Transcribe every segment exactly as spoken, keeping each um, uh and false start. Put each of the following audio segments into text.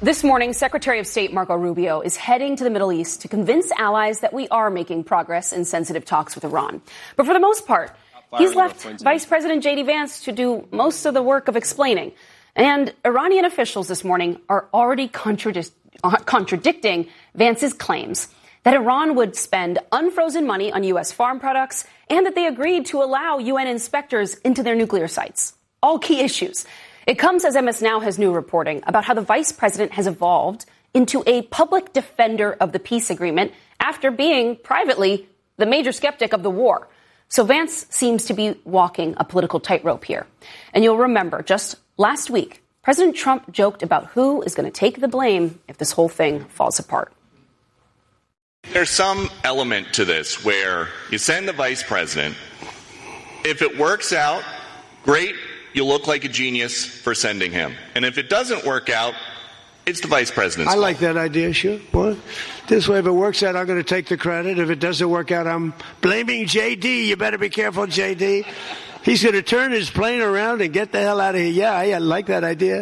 This morning, Secretary of State Marco Rubio is heading to the Middle East to convince allies that we are making progress in sensitive talks with Iran. But for the most part, he's left Vice President J D Vance to do most of the work of explaining. And Iranian officials this morning are already contradic- contradicting Vance's claims that Iran would spend unfrozen money on U S farm products and that they agreed to allow U N inspectors into their nuclear sites. All key issues. It comes as M S Now has new reporting about how the vice president has evolved into a public defender of the peace agreement after being privately the major skeptic of the war. So Vance seems to be walking a political tightrope here. And you'll remember just last week, President Trump joked about who is going to take the blame if this whole thing falls apart. There's some element to this where you send the vice president. If it works out, great. You look like a genius for sending him. And if it doesn't work out, it's the vice president's I fault. like that idea, sure. Well, this way, if it works out, I'm going to take the credit. If it doesn't work out, I'm blaming J D. You better be careful, J D. He's going to turn his plane around and get the hell out of here. Yeah, I like that idea.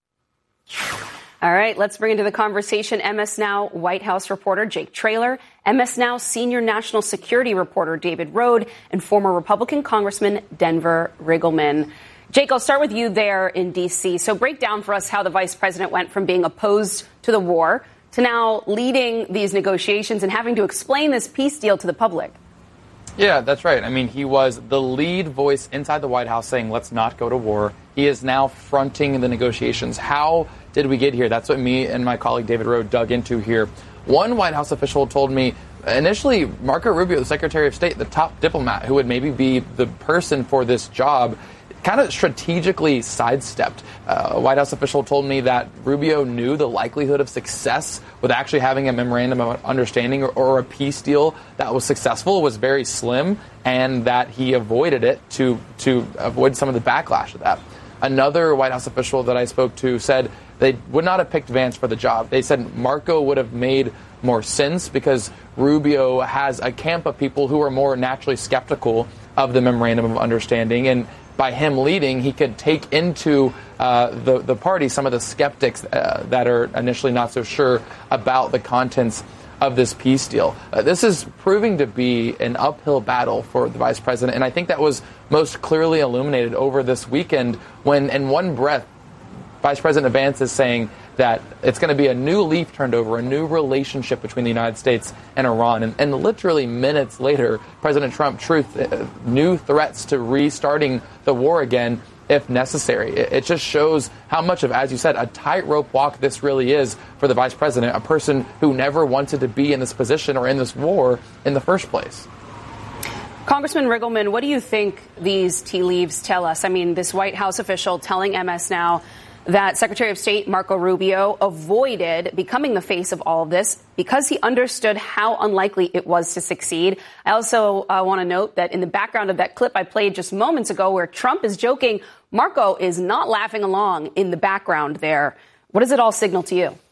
All right, let's bring into the conversation M S Now White House reporter Jake Traylor, M S Now senior national security reporter David Rode, and former Republican Congressman Denver Riggleman. Jake, I'll start with you there in D C. So break down for us how the vice president went from being opposed to the war to now leading these negotiations and having to explain this peace deal to the public. Yeah, that's right. I mean, he was the lead voice inside the White House saying, let's not go to war. He is now fronting the negotiations. How did we get here? That's what me and my colleague David Rode dug into here. One White House official told me initially Marco Rubio, the Secretary of State, the top diplomat who would maybe be the person for this job, kind of strategically sidestepped. Uh, a White House official told me that Rubio knew the likelihood of success with actually having a memorandum of understanding or, or a peace deal that was successful was very slim, and that he avoided it to to avoid some of the backlash of that. Another White House official that I spoke to said they would not have picked Vance for the job. They said Marco would have made more sense because Rubio has a camp of people who are more naturally skeptical of the memorandum of understanding, and by him leading, he could take into uh, the, the party some of the skeptics uh, that are initially not so sure about the contents of this peace deal. Uh, this is proving to be an uphill battle for the vice president, and I think that was most clearly illuminated over this weekend when, in one breath, Vice President Vance is saying that it's going to be a new leaf turned over, a new relationship between the United States and Iran. And, and literally minutes later, President Trump truth uh, new threats to restarting the war again if necessary. It, it just shows how much of, as you said, a tightrope walk this really is for the vice president, a person who never wanted to be in this position or in this war in the first place. Congressman Riggleman, what do you think these tea leaves tell us? I mean, this White House official telling M S Now that Secretary of State Marco Rubio avoided becoming the face of all of this because he understood how unlikely it was to succeed. I also uh, want to note that in the background of that clip I played just moments ago where Trump is joking, Marco is not laughing along in the background there. What does it all signal to you?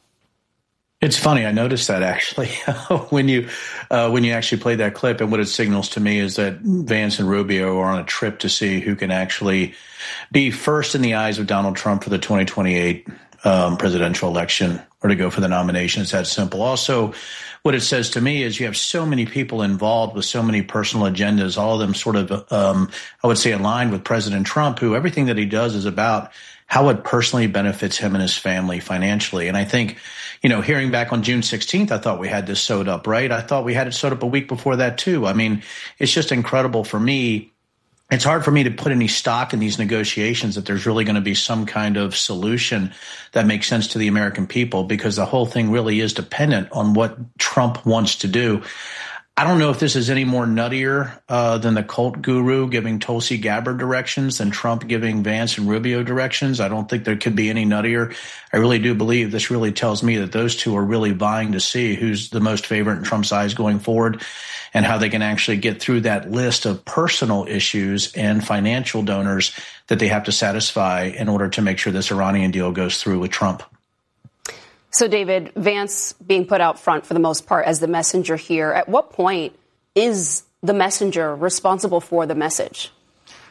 It's funny. I noticed that actually when you uh, when you actually play that clip, and what it signals to me is that Vance and Rubio are on a trip to see who can actually be first in the eyes of Donald Trump for the twenty twenty-eight um, presidential election, or to go for the nomination. It's that simple. Also, what it says to me is you have so many people involved with so many personal agendas, all of them sort of, um, I would say, aligned with President Trump, who everything that he does is about how it personally benefits him and his family financially. And I think, you know, hearing back on June sixteenth, I thought we had this sewed up, right? I thought we had it sewed up a week before that, too. I mean, it's just incredible for me. It's hard for me to put any stock in these negotiations that there's really going to be some kind of solution that makes sense to the American people, because the whole thing really is dependent on what Trump wants to do. I don't know if this is any more nuttier uh, than the cult guru giving Tulsi Gabbard directions than Trump giving Vance and Rubio directions. I don't think there could be any nuttier. I really do believe this really tells me that those two are really vying to see who's the most favorite in Trump's eyes going forward, and how they can actually get through that list of personal issues and financial donors that they have to satisfy in order to make sure this Iranian deal goes through with Trump. So, David, Vance being put out front for the most part as the messenger here. At what point is the messenger responsible for the message?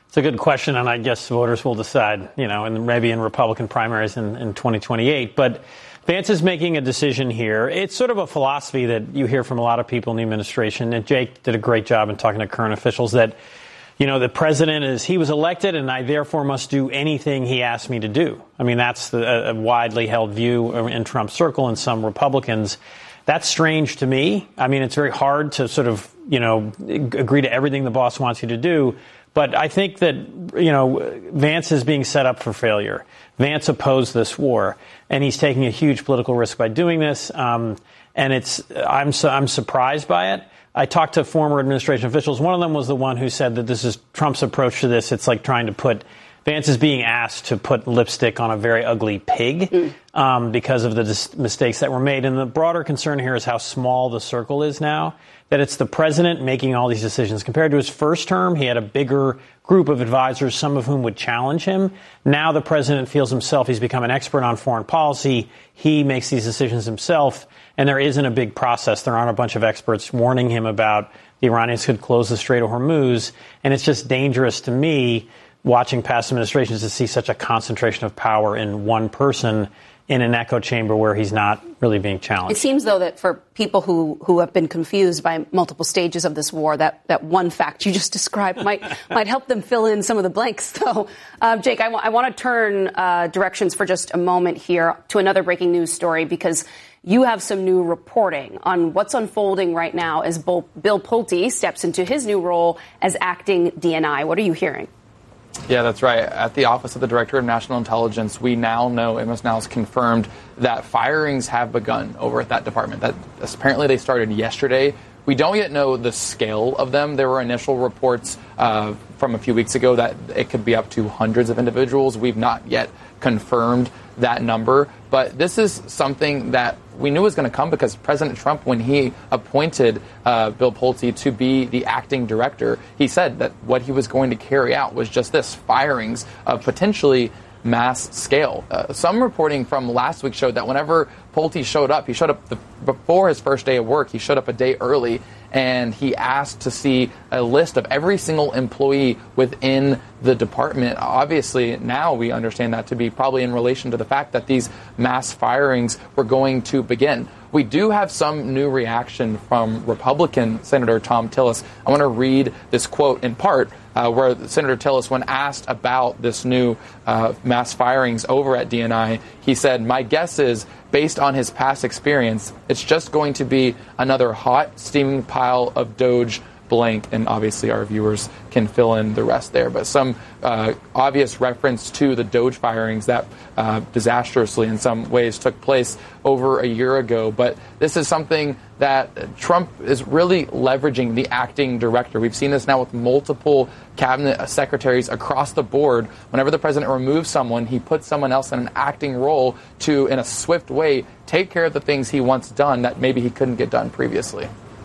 It's a good question, and I guess voters will decide, you know, and maybe in Republican primaries in, in twenty twenty-eight. But Vance is making a decision here. It's sort of a philosophy that you hear from a lot of people in the administration, and Jake did a great job in talking to current officials that, you know, the president is, he was elected, and I therefore must do anything he asked me to do. I mean, that's the, a widely held view in Trump's circle and some Republicans. That's strange to me. I mean, it's very hard to sort of, you know, agree to everything the boss wants you to do. But I think that, you know, Vance is being set up for failure. Vance opposed this war, and he's taking a huge political risk by doing this. Um, and it's I'm su- I'm surprised by it. I talked to former administration officials. One of them was the one who said that this is Trump's approach to this. It's like trying to put Vance is being asked to put lipstick on a very ugly pig mm. um, because of the dis- mistakes that were made. And the broader concern here is how small the circle is now, that it's the president making all these decisions. Compared to his first term, he had a bigger group of advisors, some of whom would challenge him. Now the president feels himself, he's become an expert on foreign policy. He makes these decisions himself, and there isn't a big process. There aren't a bunch of experts warning him about the Iranians could close the Strait of Hormuz. And it's just dangerous to me, watching past administrations, to see such a concentration of power in one person in an echo chamber where he's not really being challenged. It seems, though, that for people who, who have been confused by multiple stages of this war, that, that one fact you just described might might help them fill in some of the blanks, though. Uh, Jake, I, w- I want to turn uh, directions for just a moment here to another breaking news story, because you have some new reporting on what's unfolding right now as Bill Pulte steps into his new role as acting D N I. What are you hearing? Yeah, that's right. At the Office of the Director of National Intelligence, we now know, M S N has confirmed that firings have begun over at that department. That apparently they started yesterday. We don't yet know the scale of them. There were initial reports uh, from a few weeks ago that it could be up to hundreds of individuals. We've not yet confirmed that number. But this is something that we knew was going to come, because President Trump, when he appointed uh, Bill Pulte to be the acting director, he said that what he was going to carry out was just this, firings of potentially mass scale. Uh, some reporting from last week showed that whenever Pulte showed up, he showed up the, before his first day of work, he showed up a day early, and he asked to see a list of every single employee within the department. Obviously, now we understand that to be probably in relation to the fact that these mass firings were going to begin. We do have some new reaction from Republican Senator Thom Tillis. I want to read this quote in part uh, where Senator Tillis, when asked about this new uh, mass firings over at D N I, he said, "My guess is, based on his past experience, it's just going to be another hot, steaming pile of Doge blank," and obviously our viewers can fill in the rest there. But some uh, obvious reference to the Doge firings that uh, disastrously in some ways took place over a year ago. But this is something that Trump is really leveraging the acting director. We've seen this now with multiple cabinet secretaries across the board. Whenever the president removes someone, he puts someone else in an acting role to, in a swift way, take care of the things he wants done that maybe he couldn't get done previously.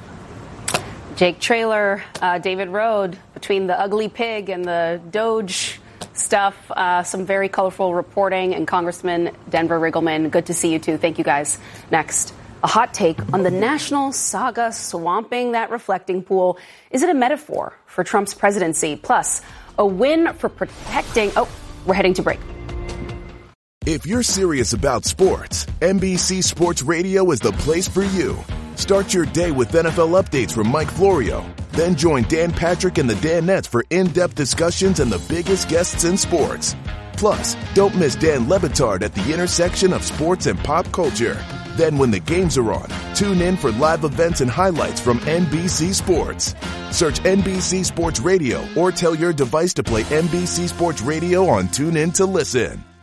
Jake Traylor, uh, David Rode, between the ugly pig and the Doge stuff, uh, some very colorful reporting. And Congressman Denver Riggleman, good to see you, too. Thank you, guys. Next, a hot take on the national saga swamping that reflecting pool. Is it a metaphor for Trump's presidency? Plus, a win for protecting... Oh, we're heading to break. If you're serious about sports, N B C Sports Radio is the place for you. Start your day with N F L updates from Mike Florio. Then join Dan Patrick and the Danettes for in-depth discussions and the biggest guests in sports. Plus, don't miss Dan Le Batard at the intersection of sports and pop culture. Then when the games are on, tune in for live events and highlights from N B C Sports. Search N B C Sports Radio or tell your device to play N B C Sports Radio on TuneIn to listen.